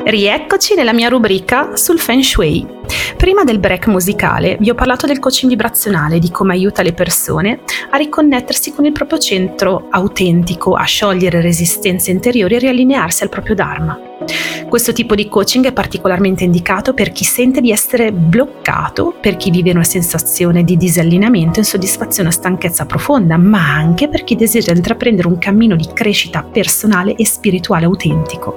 Rieccoci nella mia rubrica sul Feng Shui. Prima del break musicale vi ho parlato del coaching vibrazionale, di come aiuta le persone a riconnettersi con il proprio centro autentico, a sciogliere resistenze interiori e riallinearsi al proprio Dharma. Questo tipo di coaching è particolarmente indicato per chi sente di essere bloccato, per chi vive una sensazione di disallineamento, insoddisfazione o stanchezza profonda, ma anche per chi desidera intraprendere un cammino di crescita personale e spirituale autentico.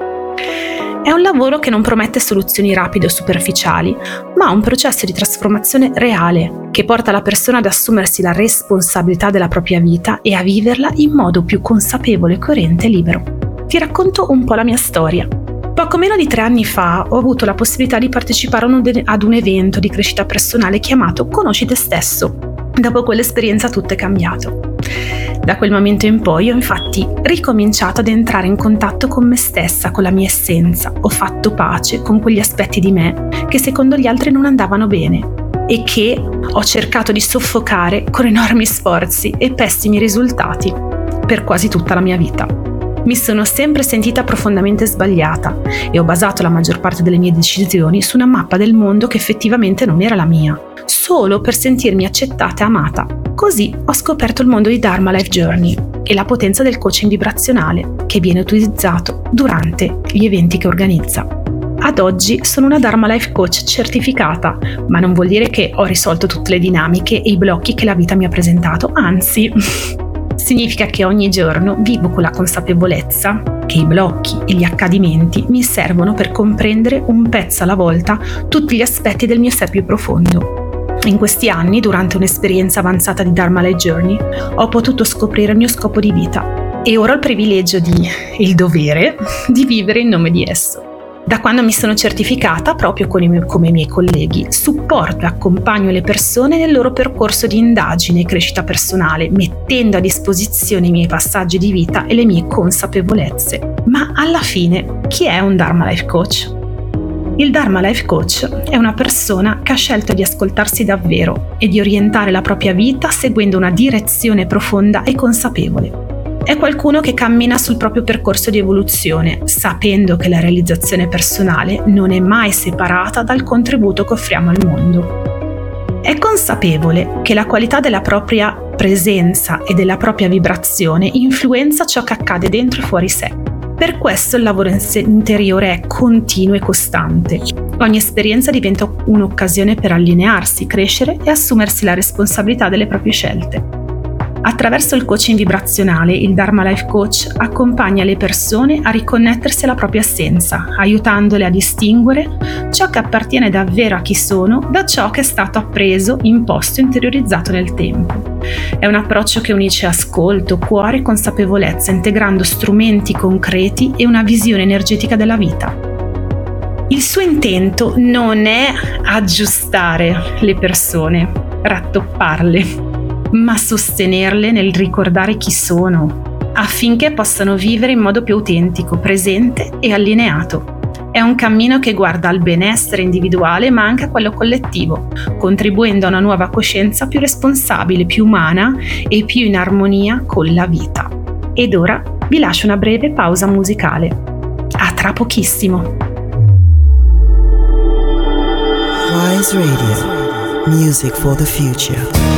È un lavoro che non promette soluzioni rapide o superficiali, ma un processo di trasformazione reale che porta la persona ad assumersi la responsabilità della propria vita e a viverla in modo più consapevole, coerente e libero. Ti racconto un po' la mia storia. Poco meno di 3 anni fa ho avuto la possibilità di partecipare ad un evento di crescita personale chiamato Conosci te stesso. Dopo quell'esperienza tutto è cambiato. Da quel momento in poi ho infatti ricominciato ad entrare in contatto con me stessa, con la mia essenza. Ho fatto pace con quegli aspetti di me che secondo gli altri non andavano bene e che ho cercato di soffocare con enormi sforzi e pessimi risultati per quasi tutta la mia vita. Mi sono sempre sentita profondamente sbagliata e ho basato la maggior parte delle mie decisioni su una mappa del mondo che effettivamente non era la mia, solo per sentirmi accettata e amata. Così ho scoperto il mondo di Dharma Life Journey e la potenza del coaching vibrazionale che viene utilizzato durante gli eventi che organizza. Ad oggi sono una Dharma Life Coach certificata, ma non vuol dire che ho risolto tutte le dinamiche e i blocchi che la vita mi ha presentato, anzi, significa che ogni giorno vivo con la consapevolezza che i blocchi e gli accadimenti mi servono per comprendere un pezzo alla volta tutti gli aspetti del mio sé più profondo. In questi anni, durante un'esperienza avanzata di Dharma Life Journey, ho potuto scoprire il mio scopo di vita e ora ho il privilegio il dovere di vivere in nome di esso. Da quando mi sono certificata, proprio come i miei colleghi, supporto e accompagno le persone nel loro percorso di indagine e crescita personale, mettendo a disposizione i miei passaggi di vita e le mie consapevolezze. Ma alla fine, chi è un Dharma Life Coach? Il Dharma Life Coach è una persona che ha scelto di ascoltarsi davvero e di orientare la propria vita seguendo una direzione profonda e consapevole. È qualcuno che cammina sul proprio percorso di evoluzione, sapendo che la realizzazione personale non è mai separata dal contributo che offriamo al mondo. È consapevole che la qualità della propria presenza e della propria vibrazione influenza ciò che accade dentro e fuori sé. Per questo il lavoro interiore è continuo e costante. Ogni esperienza diventa un'occasione per allinearsi, crescere e assumersi la responsabilità delle proprie scelte. Attraverso il coaching vibrazionale, il Dharma Life Coach accompagna le persone a riconnettersi alla propria essenza, aiutandole a distinguere ciò che appartiene davvero a chi sono da ciò che è stato appreso, imposto e interiorizzato nel tempo. È un approccio che unisce ascolto, cuore e consapevolezza, integrando strumenti concreti e una visione energetica della vita. Il suo intento non è aggiustare le persone, rattopparle, ma sostenerle nel ricordare chi sono, affinché possano vivere in modo più autentico, presente e allineato. È un cammino che guarda al benessere individuale ma anche a quello collettivo, contribuendo a una nuova coscienza più responsabile, più umana e più in armonia con la vita. Ed ora vi lascio una breve pausa musicale. A tra pochissimo! Wise Radio, music for the future.